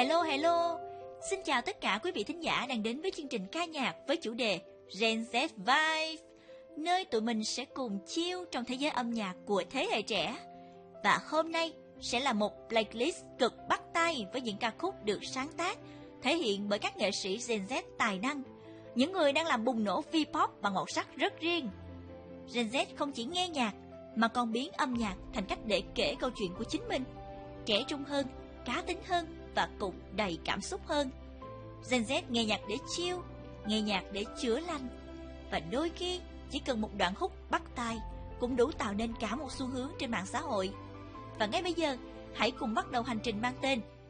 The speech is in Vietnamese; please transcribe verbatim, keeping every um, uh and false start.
Hello hello, xin chào tất cả quý vị thính giả đang đến với chương trình ca nhạc với chủ đề Gen Z Vibe, nơi tụi mình sẽ cùng chill trong thế giới âm nhạc của thế hệ trẻ. Và hôm nay sẽ là một playlist cực bắt tay với những ca khúc được sáng tác, thể hiện bởi các nghệ sĩ Gen Z tài năng, những người đang làm bùng nổ V-pop bằng màu sắc rất riêng. Gen Z không chỉ nghe nhạc mà còn biến âm nhạc thành cách để kể câu chuyện của chính mình, trẻ trung hơn, cá tính hơn và cũng đầy cảm xúc hơn. Gen Z nghe nhạc để chill, nghe nhạc để chữa lành, và đôi khi chỉ cần một đoạn hook bắt tai cũng đủ tạo nên cả một xu hướng trên mạng xã hội. Và ngay bây giờ, hãy cùng bắt đầu hành trình mang tên